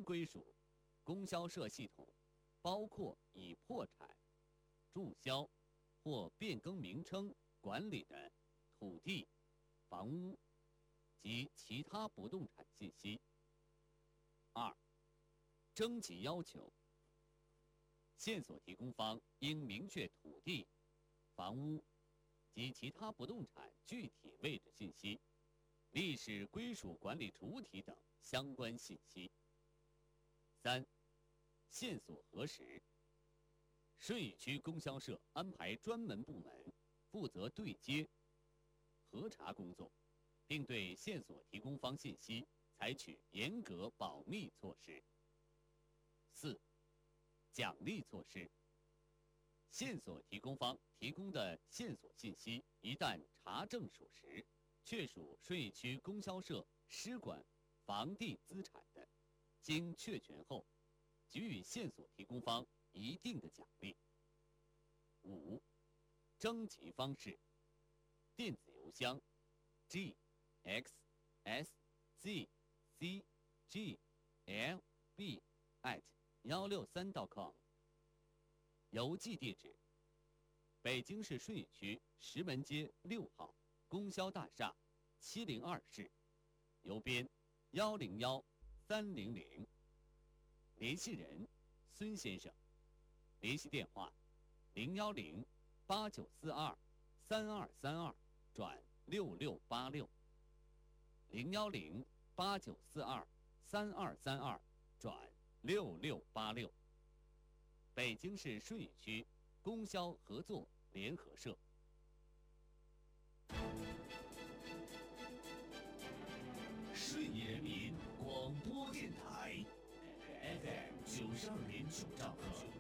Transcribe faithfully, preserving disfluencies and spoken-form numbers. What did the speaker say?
归属供销社系统，包括已破产、注销或变更名称管理的土地、房屋及其他不动产信息。二、征集要求。线索提供方应明确土地、房屋及其他不动产具体位置信息、历史归属管理主体等相关信息。三、线索核实。顺义区供销社安排专门部门负责对接、核查工作，并对线索提供方信息采取严格保密措施。四、奖励措施。线索提供方提供的线索信息一旦查证属实，确属顺义区供销社施管房地资产的，经确权后，给予线索提供方一定的奖励。五、征集方式。电子邮箱 g x s z c g l b at 一六三 点 com。邮寄地址：北京市顺义区石门街六号供销大厦七零二室，邮编幺零幺三零零。联系人：孙先生。联系电话：零幺零八九四二三二三二转六六八六。零幺零八九四二三二三二转六六八六。北京市顺义区供销合作联合社。 顺义人民广播电台 F M 九十二点九兆赫。